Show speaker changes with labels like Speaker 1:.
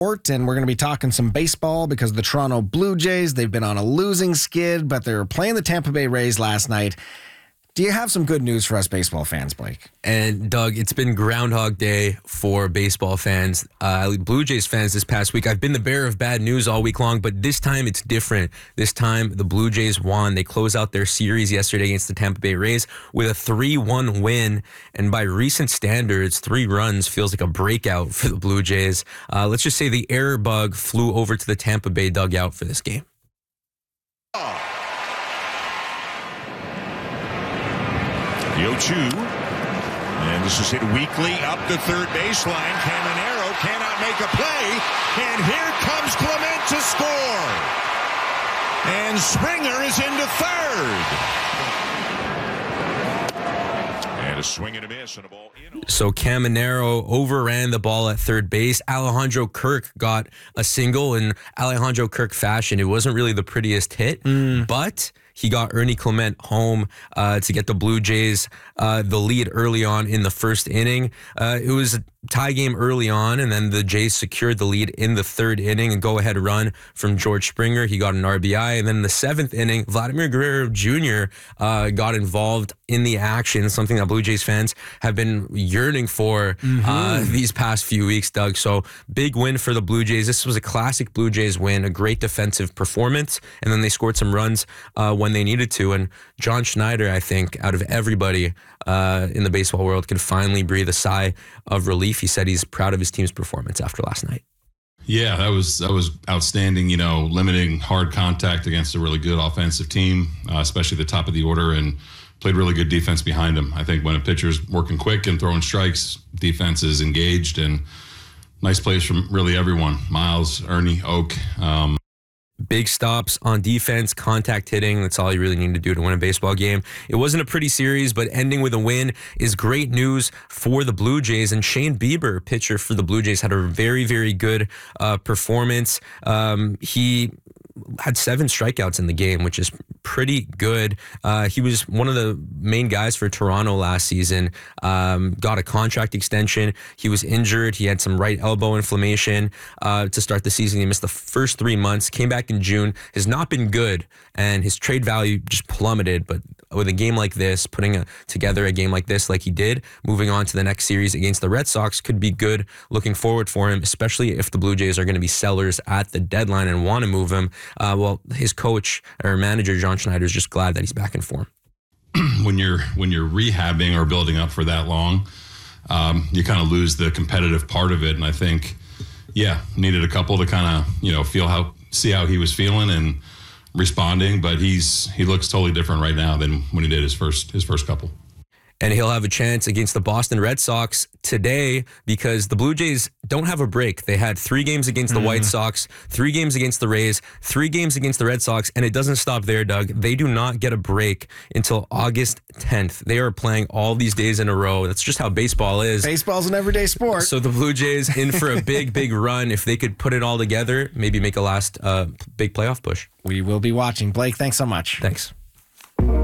Speaker 1: And we're going to be talking some baseball because the Toronto Blue Jays, they've been on a losing skid, but they were playing the Tampa Bay Rays last night. Do you have some good news for us baseball fans, Blake?
Speaker 2: And Doug, it's been Groundhog Day for baseball fans, Blue Jays fans this past week. I've been the bearer of bad news all week long, but this time it's different. This time the Blue Jays won. They closed out their series yesterday against the Tampa Bay Rays with a 3-1 win. And by recent standards, 3 runs feels like a breakout for the Blue Jays. Let's just say the error bug flew over to the Tampa Bay dugout for this game.
Speaker 3: The 0-2, and this is hit weakly up the third baseline. Caminero cannot make a play, and here comes Clement to score. And Springer is into third. And a swing and a miss, and a ball in.
Speaker 2: So Caminero overran the ball at third base. Alejandro Kirk got a single in Alejandro Kirk fashion. It wasn't really the prettiest hit, but he got Ernie Clement home to get the Blue Jays the lead early on in the first inning. It was a tie game early on, and then the Jays secured the lead in the third inning. A go-ahead run from George Springer. He got an RBI. And then in the 7th inning, Vladimir Guerrero Jr. Got involved in the action, something that Blue Jays fans have been yearning for these past few weeks, Doug. So big win for the Blue Jays. This was a classic Blue Jays win, a great defensive performance, and then they scored some runs when they needed to. And John Schneider, I think, out of everybody in the baseball world, could finally breathe a sigh of relief. He said he's proud of his team's performance after last night.
Speaker 4: Yeah, that was outstanding, limiting hard contact against a really good offensive team, especially the top of the order, and played really good defense behind him. I think when a pitcher's working quick and throwing strikes, defense is engaged, and nice plays from really everyone. Miles, Ernie, Oak.
Speaker 2: Big stops on defense, contact hitting. That's all you really need to do to win a baseball game. It wasn't a pretty series, but ending with a win is great news for the Blue Jays. And Shane Bieber, pitcher for the Blue Jays, had a very, very good performance. He had 7 strikeouts in the game, which is pretty good. He was one of the main guys for Toronto last season. Got a contract extension. He was injured. He had some right elbow inflammation to start the season. He missed the first 3 months, came back in June, has not been good, and his trade value just plummeted. But with a game like this, putting together a game like this like he did, moving on to the next series against the Red Sox could be good looking forward for him, especially if the Blue Jays are going to be sellers at the deadline and want to move him. Well, his coach or manager, John Schneider, is just glad that he's back in form.
Speaker 4: When you're rehabbing or building up for that long, you kind of lose the competitive part of it. And I think, needed a couple to kind of, see how he was feeling and responding, but he looks totally different right now than when he did his first couple.
Speaker 2: And he'll have a chance against the Boston Red Sox today because the Blue Jays don't have a break. They had 3 games against the White Sox, 3 games against the Rays, 3 games against the Red Sox, and it doesn't stop there, Doug. They do not get a break until August 10th. They are playing all these days in a row. That's just how baseball is.
Speaker 1: Baseball's an everyday sport.
Speaker 2: So the Blue Jays in for a big, big run. If they could put it all together, maybe make a last big playoff push.
Speaker 1: We will be watching. Blake, thanks so much.
Speaker 2: Thanks.